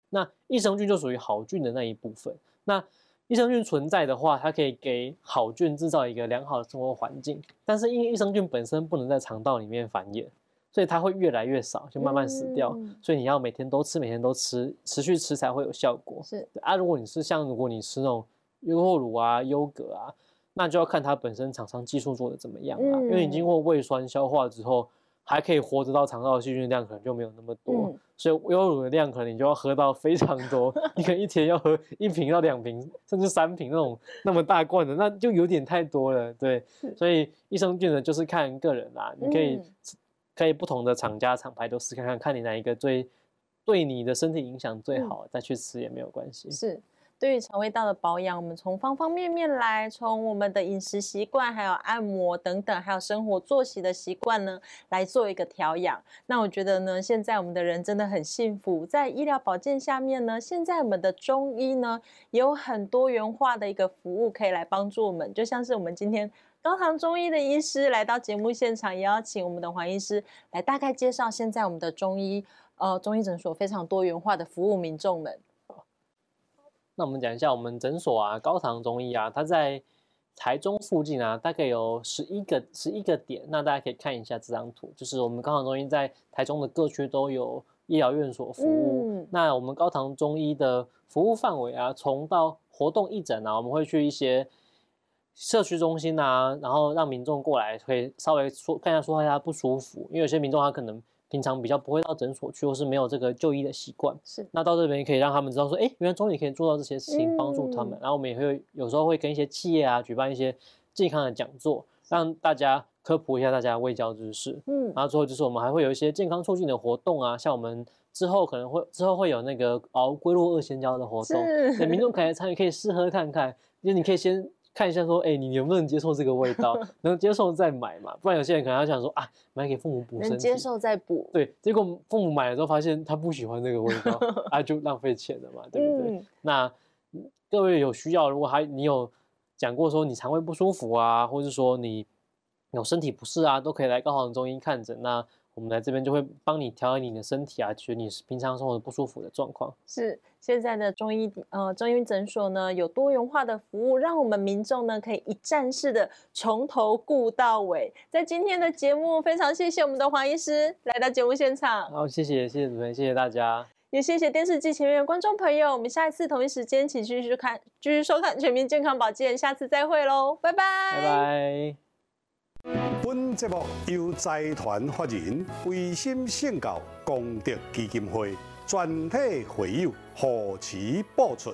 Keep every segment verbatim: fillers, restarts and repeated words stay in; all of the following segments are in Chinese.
那益生菌就属于好菌的那一部分。那益生菌存在的话，它可以给好菌制造一个良好的生活环境，但是因为益生菌本身不能在肠道里面繁衍，所以它会越来越少，就慢慢死掉。嗯、所以你要每天都吃，每天都吃，持续吃才会有效果。 是啊，如果你是像如果你吃那种优酪乳啊、优格啊，那就要看它本身厂商技术做的怎么样啦。嗯、因为你经过胃酸消化之后，还可以活着到肠道的细菌量可能就没有那么多，嗯、所以优酪乳的量可能你就要喝到非常多，你可能一天要喝一瓶到两瓶，甚至三瓶那种那么大罐的，那就有点太多了。对，所以益生菌呢就是看个人啦，你可以、嗯、可以不同的厂家厂牌都试看看，看你哪一个最对你的身体影响最好，嗯、再去吃也没有关系。 是。对于肠胃道的保养，我们从方方面面来，从我们的饮食习惯，还有按摩等等，还有生活作息的习惯呢，来做一个调养。那我觉得呢，现在我们的人真的很幸福，在医疗保健下面呢，现在我们的中医呢，也有很多元化的一个服务可以来帮助我们，就像是我们今天高堂中医的医师来到节目现场，也邀请我们的黄医师来大概介绍现在我们的中医呃中医诊所非常多元化的服务民众们。 那我们讲一下我们诊所啊，高堂中医啊，它在台中附近啊，大概有十一个十一个点。那大家可以看一下这张图，就是我们高堂中医在台中的各区都有医疗院所服务。嗯、那我们高堂中医的服务范围啊，从到活动义诊啊，我们会去一些社区中心啊，然后让民众过来，可以稍微说看一下说他不舒服，因为有些民众他可能平常比较不会到诊所去，或是没有这个就医的习惯， 是那到这边可以让他们知道说，哎，原来中医可以做到这些事情，帮助他们。嗯、然后我们也会有时候会跟一些企业啊举办一些健康的讲座，让大家科普一下大家的卫教知识。嗯，然后之后就是我们还会有一些健康促进的活动啊，像我们之后可能会之后会有那个熬龟鹿二仙胶的活动，对民众可以参与，可以试喝看看，就是你可以先看一下说，哎、欸，你能不能接受这个味道？能接受再买嘛，不然有些人可能要想说啊，买给父母补身体， 能接受再补。 对，结果父母买了之后发现他不喜欢这个味道，啊，就浪费钱了嘛，对不对？嗯、那各位有需要，如果还你有讲过说你肠胃不舒服啊，或者说你有身体不适啊，都可以来高堂中医看诊。那我们来这边就会帮你调理你的身体啊，解决你平常生活不舒服的状况。 是现在的中医呃中医诊所呢，有多元化的服务，让我们民众呢可以一站式的从头顾到尾。在今天的节目，非常谢谢我们的黄医师来到节目现场。 好，谢谢谢谢主持人，谢谢大家， 也谢谢电视机前面的观众朋友。我们下一次同一时间，请继续看继续收看《全民健康保健》，下次再会喽，拜拜， 拜拜。 本节目由财团法人维心圣教功德基金会全体会友护持播出。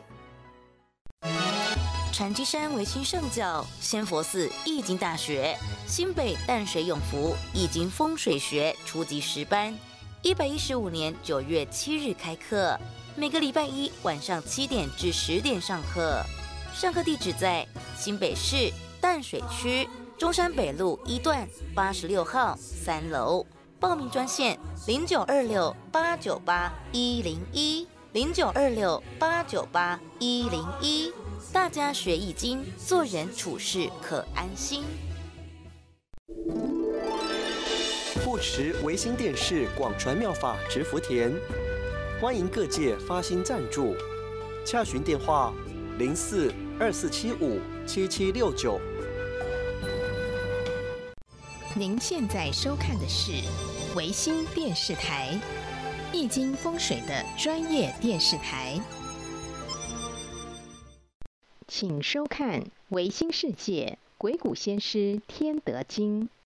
船基山维心圣教仙佛寺易经大学新北淡水永福易经风水学初级十班，一百一十五年九月七日开课，每个礼拜一晚上七点至十点上课。上课地址在新北市淡水区中山北路一段八十六号三楼，报名专线零九二六八九八一零一零九二六八九八一零一。大家学易经，做人处事可安心。 护持维新电视广传妙法植福田，欢迎各界发心赞助，洽询电话零四二四七五七七六九。 您现在收看的是维新电视台，易经风水的专业电视台。请收看维新世界鬼谷先师天德经。